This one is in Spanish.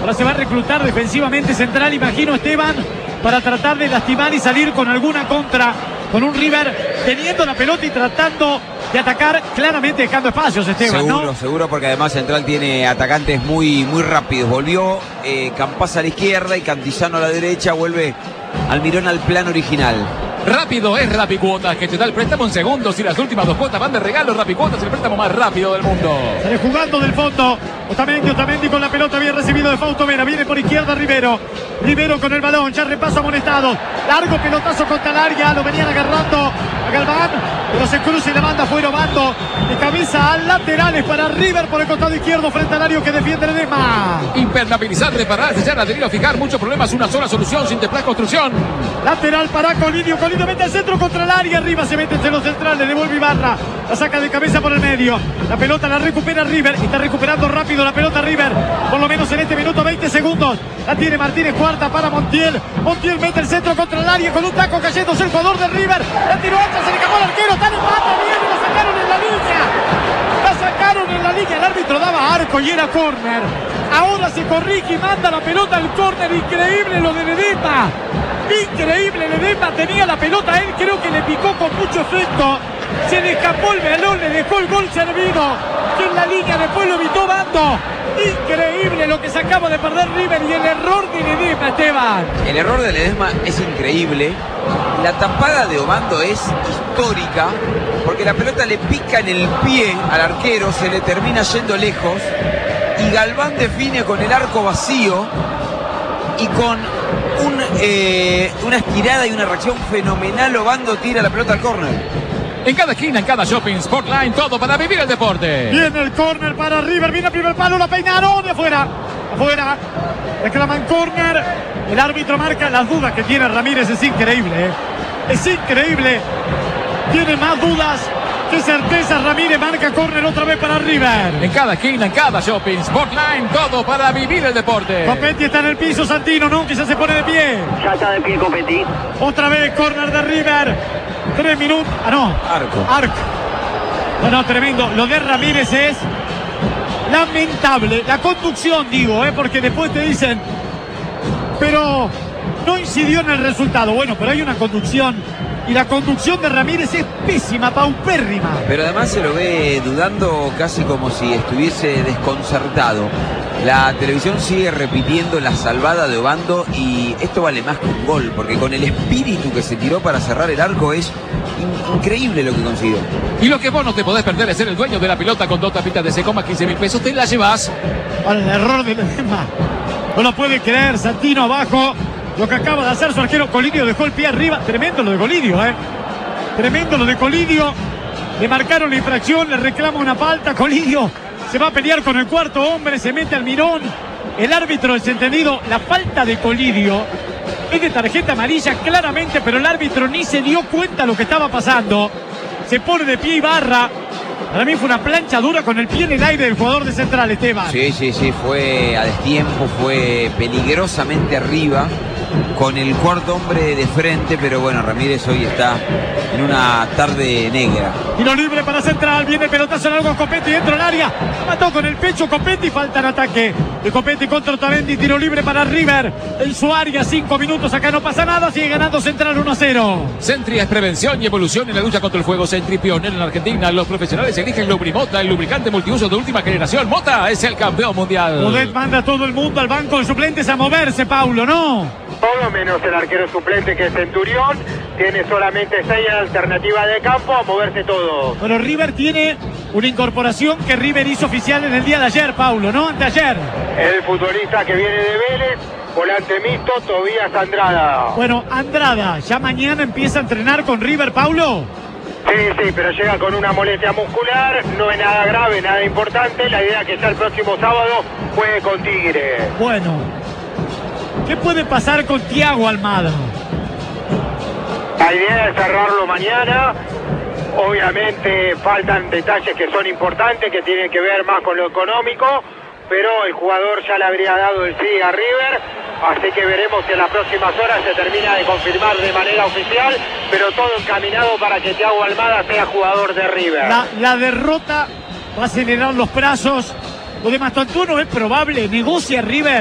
Ahora se va a reclutar defensivamente Central, imagino, Esteban, para tratar de lastimar y salir con alguna contra, con un River teniendo la pelota y tratando de atacar, claramente dejando espacios, Esteban, seguro, ¿no? Seguro, porque además Central tiene atacantes muy rápidos. Volvió Campaz a la izquierda y Cantillano a la derecha. Vuelve Almirón al plan original. Rápido es Rapicuotas, que te da el préstamo en segundos y las últimas 2 cuotas van de regalo. Rapicuotas, el préstamo más rápido del mundo. Sale jugando del fondo. Otamendi con la pelota, bien recibido de Fausto Vera. Viene por izquierda Rivero con el balón, ya repaso amonestado. Largo pelotazo contra el área, lo venían agarrando a Galván, pero se cruza y la manda fuera Obando. De cabeza a laterales para River por el costado izquierdo frente al área que defiende Ledesma. Impermeabilizar, reparar, sellar, adherir o fijar. Muchos problemas, una sola solución. Sinteplas Construcción. Lateral para Colidio mete al centro contra el área, arriba se mete entre los centrales, devuelve Ibarra, la saca de cabeza por el medio, la pelota la recupera River, está recuperando rápido la pelota River, por lo menos en este minuto 20 segundos, la tiene Martínez, cuarta para Montiel mete el centro contra el área con un taco cayéndose el jugador de River, la tiró alta, se le escapó al arquero, está en empate, bien, la sacaron en la línea, el árbitro daba arco y era córner, ahora se corrige y manda la pelota al córner, increíble lo de Ledesma. Increíble, Ledesma tenía la pelota, él creo que le picó con mucho efecto, se le escapó el balón, le dejó el gol servido, que en la línea después lo evitó Bando. Increíble lo que se acaba de perder River y el error de Ledesma, Esteban. El error de Ledesma es increíble, la tapada de Obando es histórica, porque la pelota le pica en el pie al arquero, se le termina yendo lejos, y Galván define con el arco vacío, y con una estirada y una reacción fenomenal, Obando tira la pelota al córner. En cada esquina, en cada shopping, Sportline, todo para vivir el deporte. Viene el córner para River, viene el primer palo, la peinaron de afuera, reclaman córner, el árbitro marca. Las dudas que tiene Ramírez es increíble, es increíble, tiene más dudas que certeza. Ramírez marca córner otra vez para River. En cada esquina, en cada shopping, Sportline, todo para vivir el deporte. Copetti está en el piso, Santino, no, quizás se pone de pie. Ya está de pie Copetti. Otra vez córner de River. 3 minutos. Arco. Bueno, tremendo. Lo de Ramírez es lamentable. La conducción, digo, porque después te dicen, pero no incidió en el resultado. Bueno, pero hay una conducción. Y la conducción de Ramírez es pésima, paupérrima. Pero además se lo ve dudando, casi como si estuviese desconcertado. La televisión sigue repitiendo la salvada de Obando y esto vale más que un gol, porque con el espíritu que se tiró para cerrar el arco es increíble lo que consiguió. Y lo que vos no te podés perder es ser el dueño de la pelota con 2 tapitas de Secoma, 15.000 pesos, te la llevas. El error de Ledesma. No lo puede creer, Santino abajo. Lo que acaba de hacer su arquero, Colidio dejó el pie arriba. Tremendo lo de Colidio, Tremendo lo de Colidio. Le marcaron la infracción, le reclama una falta. Colidio se va a pelear con el cuarto hombre, se mete Almirón. El árbitro desentendido, la falta de Colidio es de tarjeta amarilla claramente, pero el árbitro ni se dio cuenta de lo que estaba pasando. Se pone de pie Ibarra. Para mí fue una plancha dura con el pie en el aire del jugador de Central, Esteban. Sí, fue a destiempo, fue peligrosamente arriba, con el cuarto hombre de frente, pero bueno, Ramírez hoy está en una tarde negra. Tiro libre para Central, viene el pelotazo largo, Copetti dentro del área, mató con el pecho Copetti, falta en ataque de Copetti contra Otamendi, tiro libre para River, en su área, 5 minutos, acá no pasa nada, sigue ganando Central 1-0. Sentry es prevención y evolución en la lucha contra el fuego. Sentry, pionero en Argentina, los profesionales eligen Lubrimota, el lubricante multiuso de última generación. Mota es el campeón mundial. Podet manda a todo el mundo al banco de suplentes a moverse, Paulo, ¿no? Todo menos el arquero suplente, que es Centurión, tiene solamente 6 alternativas de campo, a moverse todo. Pero River tiene una incorporación que River hizo oficial en el día de ayer, Paulo, ¿no? Anteayer. El futbolista que viene de Vélez, volante mixto, Tobías Andrada. Bueno, Andrada, ¿ya mañana empieza a entrenar con River, Paulo? Sí, pero llega con una molestia muscular, no es nada grave, nada importante. La idea es que ya el próximo sábado juegue con Tigre. Bueno, ¿qué puede pasar con Thiago Almada? La idea es cerrarlo mañana. Obviamente faltan detalles que son importantes, que tienen que ver más con lo económico, pero el jugador ya le habría dado el sí a River, así que veremos si en las próximas horas se termina de confirmar de manera oficial, pero todo encaminado para que Thiago Almada sea jugador de River. La derrota va a acelerar los plazos. Lo de Mastantuono es probable, negocia River.